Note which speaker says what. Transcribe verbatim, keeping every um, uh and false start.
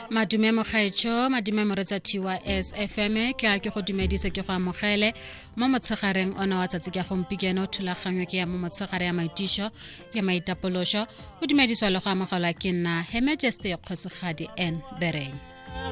Speaker 1: Madume mogaetsho madume moretsa thiwa S F M ke a ke go dumedise ke go amogele mo motshegareng ona wa tsatsi ke gompikeno thulaganywa ke ya mo motshegare ya maitisho ya maitapolosho go dumediswa le go amogelwa ke nna He Majesty Kgosigadi N Bereng.